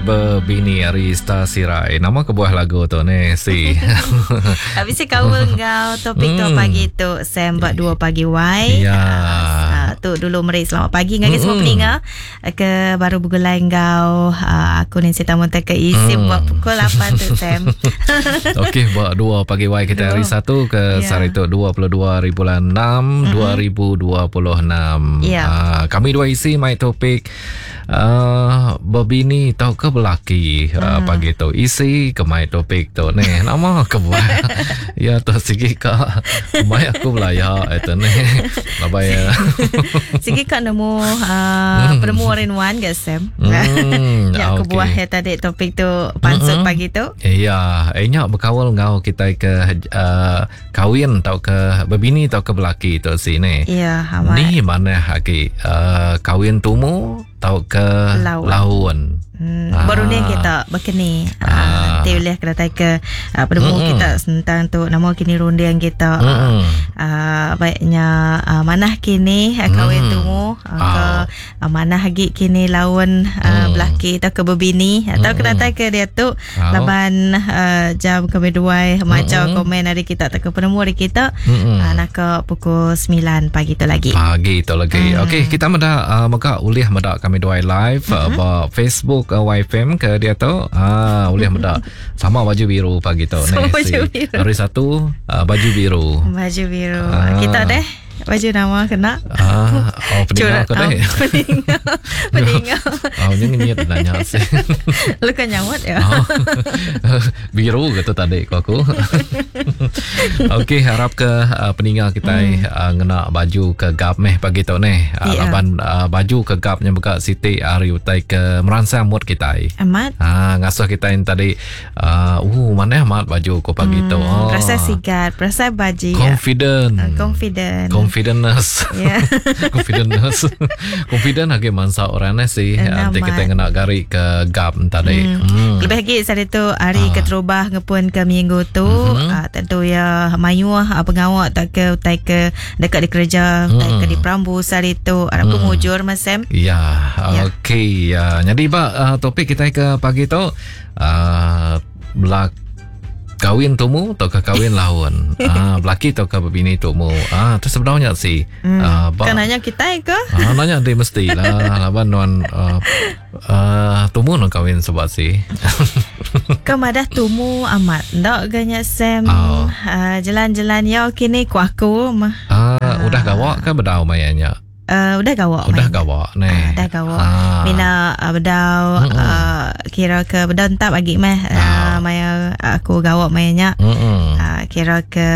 Berbini Arista Sirai. Nama kebuah lagu tu ni si. Habis si kawan kau topik tu pagi tu Sam buat 2 pagi Y. Ya. Tu dulu meri selamat pagi ngagi semua peninga ke baru bergulai kau aku ni saya tamu ke isi buat pukul 8 tu Sam. Okey, buat 2 pagi Y kita hari 1 ke Sarito 22 bulan 6 2026. Kami dua isi mai topik berbini tau ke belaki pagi tu isi ke mai topik tu ni nama ke buat ya tu sikit ka mai aku belaya itu ni labai sikit ka nemu pertemuan rinduan ke Sam ya ke buah ya tadi topik tu pansut pagi tu ya enya berkawal ngau kita ke kawin tau ke berbini tau ke belaki tu sini ya ni mana haki kawin tumu tau ke lawan. Baru ni kita berkini boleh kata ke penemu kita tentang tu nama kini rundian kita baiknya mana kini kawin tumu ke mana lagi kini lawan belaki atau ke berbini atau kata ke dia tu laban jam kami dua macam komen hari kita atau ke penemu hari kita nak ke pukul 9 pagi tu lagi okey kita mada maka uliah mada kami dua live Facebook YFM ke dia tu uliah mada sama baju biru pagi tu ni hari 1 baju biru kita deh baju nama kena peninga aku deh peninga ini niat nanya sih lu kan nyawat ya biru gitu tadi aku okey harap ke peninga kita ngena baju ke gap meh pagi tu ni laban baju ke gapnya buka Siti hari utai ke meransang mood kita amat ngasuh kita yang tadi mana amat baju ko pagi tu rasa sigat rasa baju confidence confident lagi mansa orangnya sih nanti kita kena gari ke gap tadi lebih lagi saat itu hari keterubah ngepun ke minggu tu tentu ya mayu pengawak tak ke utai ke dekat di kerja utai ke di Perambu saat itu harap mujur Mas Sam okey jadi topik kita ke pagi tu kawin tumu atau ke kawin lawan belaki atau ke berbini tumu tu sebenarnya sih kan nanya kita ke nanya dia mesti lah laban non tumu non kawin sebab sih kemadah tumu amat ndak ganya Sam jalan-jalan ya kini ku aku mah udah gawak ke bedau mayanya udah gawak nih dah gawak mina bedau kira ke bedau entah bagi meh maya aku gawak mayanya kira ke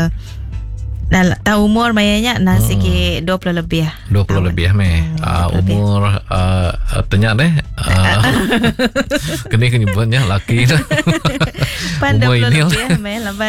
tahu umur mayanya nasi ke 20 lebih meh umur tanya deh kini kenyebutnya laki umur ini